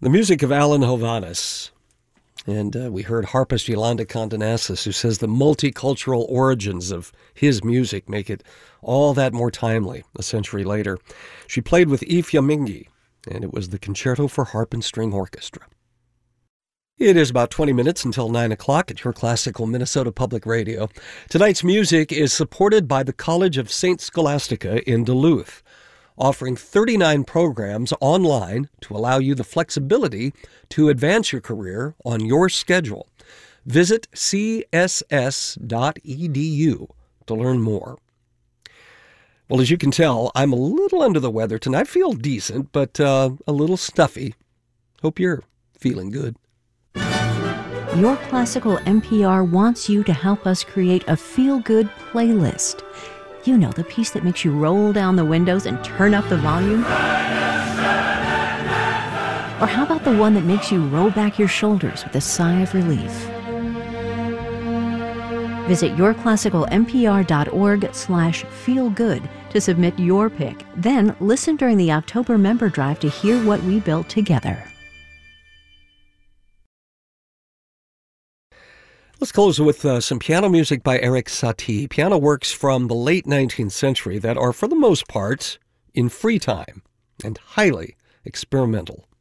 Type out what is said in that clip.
The music of Alan Hovhaness. And we heard harpist Yolanda Condonasis, who says the multicultural origins of his music make it all that more timely a century later. She played with Ifya Mingi, and it was the Concerto for Harp and String Orchestra. It is about 20 minutes until 9 o'clock at Your Classical Minnesota Public Radio. Tonight's music is supported by the College of St. Scholastica in Duluth, offering 39 programs online to allow you the flexibility to advance your career on your schedule. Visit css.edu to learn more. Well, as you can tell, I'm a little under the weather tonight. I feel decent, but a little stuffy. Hope you're feeling good. Your Classical NPR wants you to help us create a feel-good playlist. You know, the piece that makes you roll down the windows and turn up the volume? Or how about the one that makes you roll back your shoulders with a sigh of relief? Visit yourclassicalnpr.org/feelgood to submit your pick. Then listen during the October member drive to hear what we built together. Let's close with some piano music by Erik Satie. Piano works from the late 19th century that are, for the most part, in free time and highly experimental.